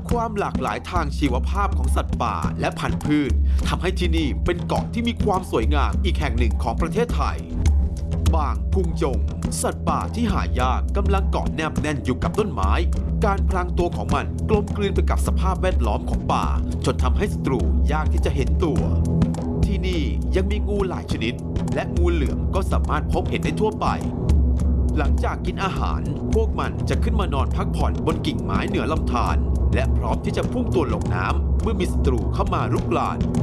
ความหลากหลายทางชีวภาพของสัตว์ป่าและพันธุ์พืชทำให้ที่นี่เป็นเกาะที่มีความสวยงามอีกแห่งหนึ่งของประเทศไทยบางพุงจงสัตว์ป่าที่หายากกำลังเกาะแนบแน่นอยู่กับต้นไม้การพลางตัวของมันกลมกลืนไปกับสภาพแวดล้อมของป่าจนทำให้ศัตรูยากที่จะเห็นตัวที่นี่ยังมีงูหลายชนิดและงูเหลือมก็สามารถพบเห็นได้ทั่วไปหลังจากกินอาหารพวกมันจะขึ้นมานอนพักผ่อนบนกิ่งไม้เหนือลำธารและพร้อมที่จะพุ่งตัวลงน้ำเมื่อมีศัตรูเข้ามารุกราน